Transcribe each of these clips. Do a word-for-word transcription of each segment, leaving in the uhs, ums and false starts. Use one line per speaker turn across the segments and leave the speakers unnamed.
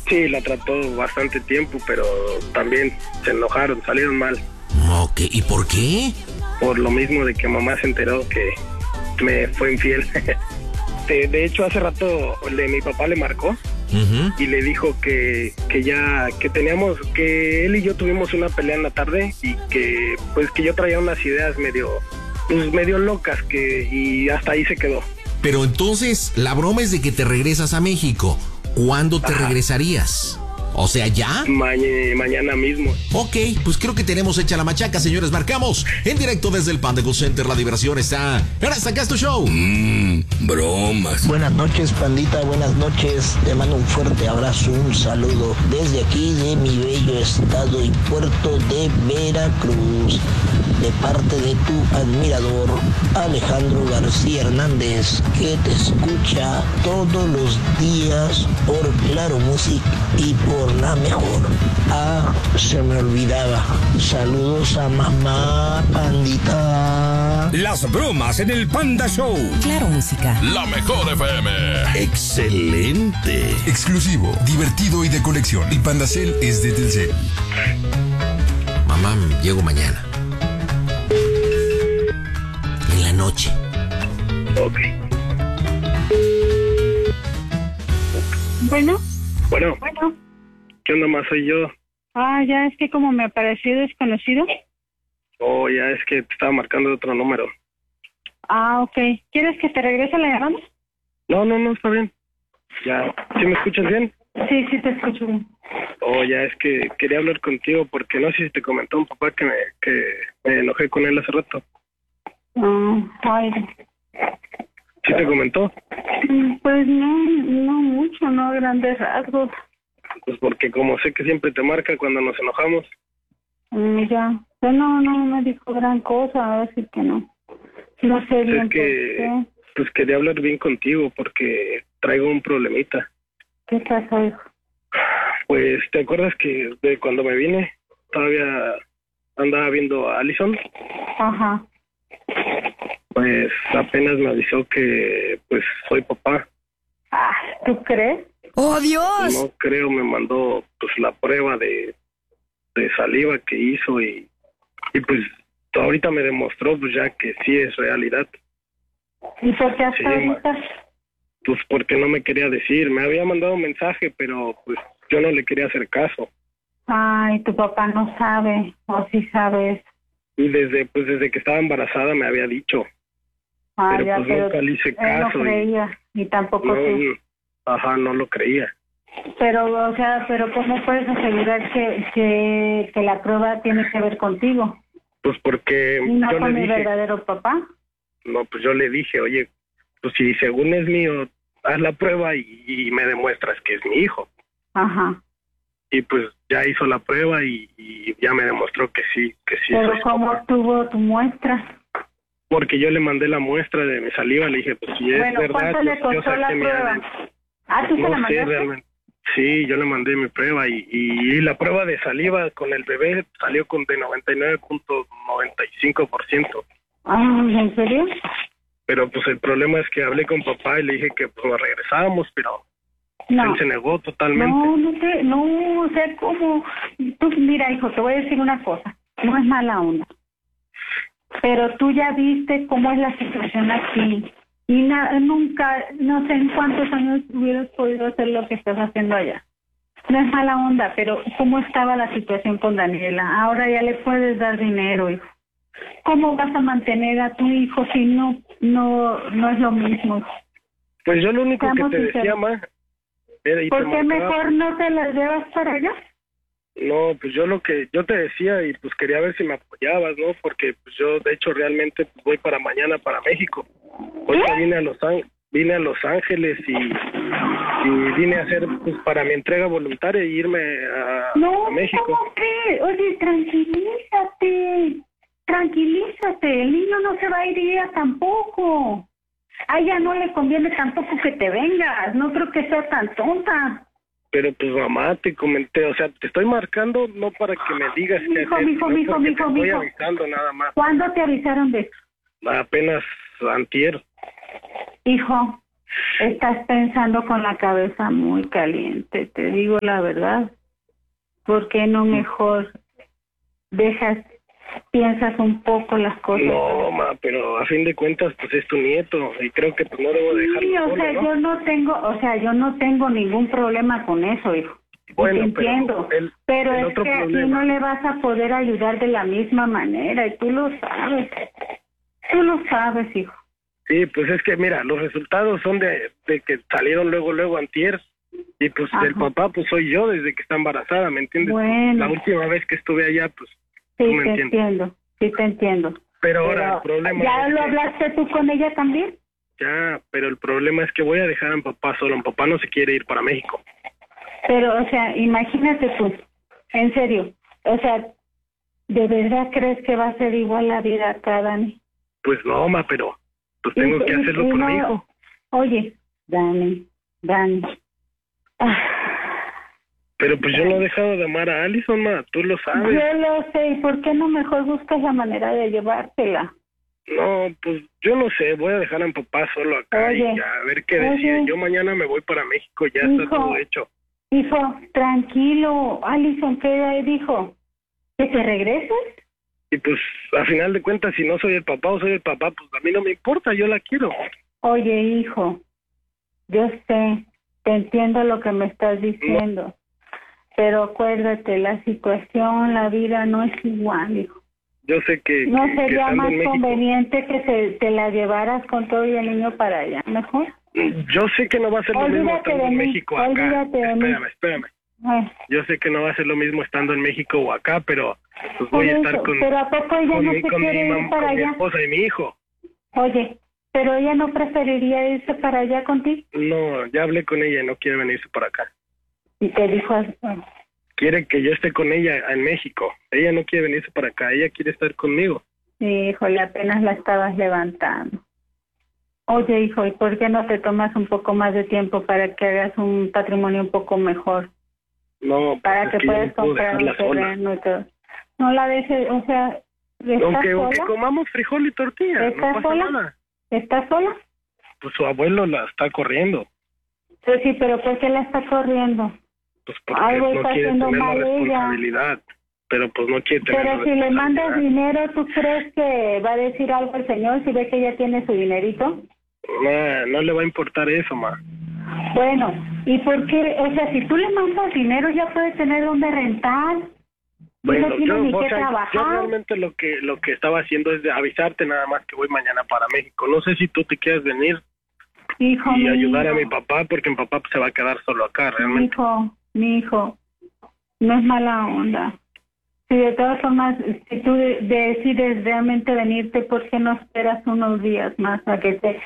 Sí, la trató bastante tiempo, pero también se enojaron, salieron mal.
Ok, ¿y por qué?
Por lo mismo de que mamá se enteró que me fue infiel. de, de hecho, hace rato le, mi papá le marcó uh-huh. y le dijo que, que ya, que teníamos, que él y yo tuvimos una pelea en la tarde y que, pues, que yo traía unas ideas medio, pues, medio locas que, y hasta ahí se quedó.
Pero entonces, la broma es de que te regresas a México. ¿Cuándo te Ajá. regresarías? O sea, ¿ya?
Ma- mañana mismo.
Ok, pues creo que tenemos hecha la machaca, señores. Marcamos en directo desde el Panda Go Center. La diversión está en Hasta Acá es tu show.
Mmm, bromas.
Buenas noches, pandita, buenas noches. Te mando un fuerte abrazo, un saludo desde aquí de mi bello estado y puerto de Veracruz. De parte de tu admirador, Alejandro García Hernández, que te escucha todos los días por Claro Music y por La Mejor. Ah, se me olvidaba. Saludos a mamá, pandita.
Las bromas en el Panda Show.
Claro Música.
La Mejor F M. Excelente.
Exclusivo, divertido y de colección. El Pandacel es de Telcel.
Mamá, llego mañana. En la noche.
Ok.
Bueno.
Bueno.
Bueno.
¿Qué onda más? Soy yo.
Ah, ya, es que como me apareció desconocido.
Oh, ya, es que te estaba marcando otro número.
Ah, ok. ¿Quieres que te regrese la llamada?
No, no, no, está bien. Ya, ¿sí me escuchas bien?
Sí, sí te escucho bien.
Oh, ya, es que quería hablar contigo porque no sé si te comentó un papá que me, que me enojé con él hace rato.
Ah, ay.
¿Sí te comentó?
Pues no, no mucho, no a grandes rasgos.
Pues porque como sé que siempre te marca cuando nos enojamos.
Mm, ya, pues no, no me dijo gran cosa, a decir que no. No sé bien
es que, por qué. Pues quería hablar bien contigo porque traigo un problemita.
¿Qué pasa, hijo?
Pues, ¿te acuerdas que de cuando me vine todavía andaba viendo a Allison?
Ajá.
Pues apenas me avisó que pues soy papá.
Ah, ¿tú crees?
¡Oh, Dios!
No creo, me mandó pues la prueba de, de saliva que hizo y, y pues ahorita me demostró pues ya que sí es realidad.
¿Y por qué hasta sí, ahorita?
Pues porque no me quería decir, me había mandado un mensaje, pero pues yo no le quería hacer caso.
Ay, tu papá no sabe, o sí sabes.
Y desde pues desde que estaba embarazada me había dicho.
Ah,
pero
ya,
pues
pero
nunca le hice caso.
No creía, y, y tampoco
no,
tú.
Ajá, no lo creía.
Pero, o sea, pero ¿cómo puedes asegurar que, que, que la prueba tiene que ver contigo?
Pues porque
¿Y no
yo
con
le
mi
dije,
verdadero papá?
No, pues yo le dije, oye, pues si según es mío, haz la prueba y, y me demuestras que es mi hijo.
Ajá.
Y pues ya hizo la prueba y, y ya me demostró que sí, que sí.
¿Pero cómo tuvo tu muestra?
Porque yo le mandé la muestra de mi saliva, le dije, pues si es
bueno,
verdad,
¿cuánto
pues,
le costó la prueba? Ah, ¿tú
no
se la mandaste?
Sé, realmente. Sí, yo le mandé mi prueba y, y, y la prueba de saliva con el bebé salió con de noventa y nueve punto noventa y cinco por ciento.
Ah, ¿en serio?
Pero pues el problema es que hablé con papá y le dije que pues nos regresábamos, pero
no.
él se negó totalmente.
No, no sé, no, o sea, ¿cómo? Tú, mira, hijo, te voy a decir una cosa, no es mala onda, pero tú ya viste cómo es la situación aquí y na, nunca, no sé en cuántos años hubieras podido hacer lo que estás haciendo allá. No es mala onda, pero ¿cómo estaba la situación con Daniela? Ahora ya le puedes dar dinero, hijo. ¿Cómo vas a mantener a tu hijo si no no no es lo mismo?
Pues yo lo único
Estamos
que te
sinceros.
decía, ma, era...
¿Por qué mejor no te las llevas para allá?
No, pues yo lo que yo te decía y pues quería ver si me apoyabas, ¿no? Porque pues yo de hecho realmente pues, voy para mañana para México. Hoy
¿Eh?
vine a Los Ángeles, vine a Los Ángeles y, y vine a hacer pues para mi entrega voluntaria y irme a,
no,
a México.
¿Cómo crees? Oye, tranquilízate. Tranquilízate, el niño no se va a ir ya tampoco. A ella no le conviene tampoco que te vengas, no creo que sea tan tonta.
Pero pues mamá, te comenté, o sea, te estoy marcando no para que me digas que
mijo, mijo, mijo, mijo,
te estoy
mijo.
avisando nada más.
¿Cuándo te avisaron de eso?
Apenas antier.
Hijo, Estás pensando con la cabeza muy caliente, te digo la verdad. ¿Por qué no mejor dejas, piensas un poco las cosas?
No, ma, pero a fin de cuentas, pues es tu nieto y creo que pues no debo dejarlo
Sí, o
solo,
sea,
¿no?
yo no tengo, o sea, yo no tengo ningún problema con eso, hijo.
Bueno,
te entiendo,
pero, el,
pero
el
es
otro
que aquí
problema...
no le vas a poder ayudar de la misma manera y tú lo sabes. Tú lo sabes, hijo.
Sí, pues es que mira, los resultados son de, de que salieron luego, luego antier. Y pues
Ajá.
el papá, pues soy yo desde que está embarazada, ¿me entiendes?
Bueno.
La última vez que estuve allá, pues
Sí,
tú me
te
entiendes.
entiendo, sí te entiendo.
Pero ahora
Pero,
el problema
¿ya
es
lo
que-
hablaste tú con ella también?
Ya, pero el problema es que voy a dejar a mi papá solo. Mi papá no se quiere ir para México.
Pero, o sea, imagínate tú, en serio, o sea, ¿de verdad crees que va a ser igual la vida acá, Dani?
Pues no, ma, pero pues tengo
Y-
que
y-
hacerlo
y
por
no-
mi hijo.
Oye, Dani, Dani. Ah,
Pero pues yo no he dejado de amar a Allison, ma, tú lo sabes.
yo lo sé, ¿y por qué no mejor buscas la manera de llevártela?
No, pues yo no sé, voy a dejar a mi papá solo acá
Oye,
y ya, a ver qué
oye.
decide. Yo mañana me voy para México, ya
Hijo.
está todo hecho.
Hijo, tranquilo, Allison, ¿qué dijo? ¿Que te regreses?
Y pues, a final de cuentas, si no soy el papá o soy el papá, pues a mí no me importa, yo la quiero.
Oye, hijo, yo sé, te entiendo lo que me estás diciendo, pero acuérdate, la situación, la vida no es igual, hijo.
Yo sé que,
¿No
que, que
sería
estando
más
en México,
conveniente que se, te la llevaras con todo y el niño para allá? ¿Mejor?
yo sé que no va a ser lo mismo
Olvídate
estando
de
en
mí,
México acá.
olvídate de mí.
Espérame, espérame.
Ay,
Yo sé que no va a ser lo mismo estando en México o acá, pero pues
por
voy a
eso,
estar con,
pero ¿a poco ella
con,
no
mi,
se
con, mi,
quiere ir
mam-
para
con mi
allá?
esposa y mi hijo.
Oye, pero ella no preferiría irse para allá contigo.
No, ya hablé con ella y no quiere venirse para acá.
Y te dijo,
Quiere que yo esté con ella en México. Ella no quiere venirse para acá, ella quiere estar conmigo.
híjole, apenas la estabas levantando. Oye, hijo, ¿y por qué no te tomas un poco más de tiempo para que hagas un patrimonio un poco mejor?
No, pues
Para
es
que
que yo
puedas
no puedo
comprar un
dejarla sola.
terreno y todo. No la dejes, o sea, ¿estás
Aunque, aunque
sola?
comamos frijol y tortilla, no
¿Estás
pasa
sola?
nada.
¿Estás sola?
Pues su abuelo la está corriendo.
Sí, sí, pero ¿por qué la está corriendo?
Pues porque
Algo
no
está
quiere
haciendo
tener la
mal ella.
responsabilidad. Pero pues no quiere tener
Pero
la
si le mandas
responsabilidad.
dinero, ¿tú crees que va a decir algo el señor si ve que ella tiene su dinerito?
No, no le va a importar eso, ma.
Bueno, ¿y por qué? O sea, si tú le mandas dinero, ya puede tener donde rentar. Y
Bueno,
no tiene
yo,
ni
o
que
sea, yo
trabajar.
realmente lo que lo que estaba haciendo es de avisarte nada más que voy mañana para México. No sé si tú te quieres venir
Hijo
y
mío.
ayudar a mi papá, porque mi papá pues, se va a quedar solo acá, realmente.
Hijo, mi hijo, no es mala onda. Si de todas formas, si tú de- decides realmente venirte, ¿por qué no esperas unos días más a que te,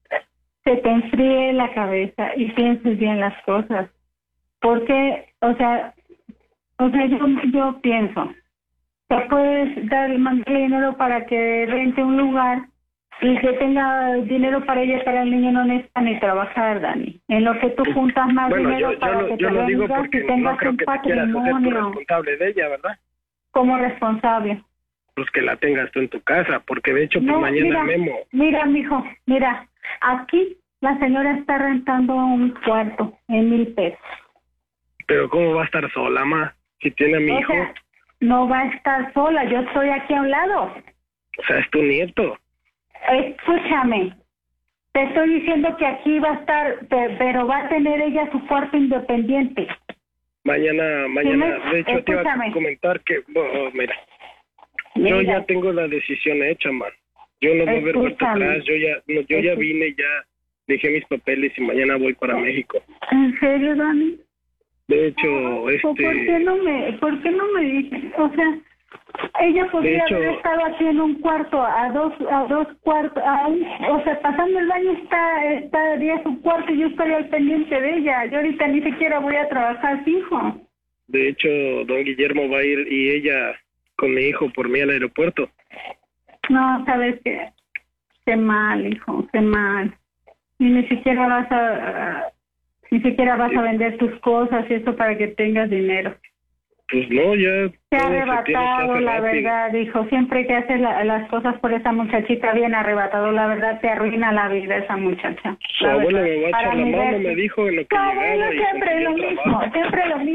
se te enfríe la cabeza y pienses bien las cosas? Porque, o sea, o sea, yo, yo pienso, te puedes dar mandarle dinero para que rente un lugar y que tenga dinero para ella, para el niño, no necesita ni trabajar, Dani. En lo que tú juntas más
Bueno,
dinero
yo, yo,
para
lo,
que
yo
te
lo digo
vengas
porque
y tengas
no creo
un
que te quieras hacer tu
patrimonio
responsable de ella, ¿verdad?
como responsable.
Pues que la tengas tú en tu casa, porque de hecho pues
No,
mañana
mira,
Memo.
mira, mijo, mira, aquí la señora está rentando un cuarto en mil pesos.
Pero ¿cómo va a estar sola, ma? Si tiene a mi
O
hijo,
sea, no va a estar sola, yo estoy aquí a un lado.
o sea, es tu nieto.
Escúchame, te estoy diciendo que aquí va a estar, pe- pero va a tener ella su cuarto independiente.
Mañana, mañana,
me-
de hecho te iba a
escúchame.
comentar que, oh, mira, yo
Mira,
ya tengo la decisión hecha, man. Yo no voy a ver vuelta
Escúchame.
atrás, yo ya, no, yo ya
Escú-
vine, ya dejé mis papeles y mañana voy para México.
¿En serio, Dani?
De hecho,
¿O ¿Por qué
este,
no me, por qué no me dices? O sea, ella podría
hecho-
haber estado aquí en un cuarto, a dos, a dos cuartos, a un- o sea, pasando el baño está, estaría su cuarto y yo estaría al pendiente de ella. Yo ahorita ni siquiera voy a trabajar fijo.
de hecho, don Guillermo va a ir y ella con mi hijo por mí al aeropuerto.
No, sabes qué, qué mal, hijo, qué mal. Y ni siquiera vas a, a- ni siquiera vas a vender tus cosas y eso para que tengas dinero.
Pues no, ya...
Te ha arrebatado, la verdad, hijo. Siempre que haces la, las cosas por esa muchachita bien arrebatado, la verdad, te arruina la vida esa muchacha.
Su abuela me va a echar la mano, me dijo en lo que
llegaba. Tu abuelo siempre lo mismo, siempre lo mismo.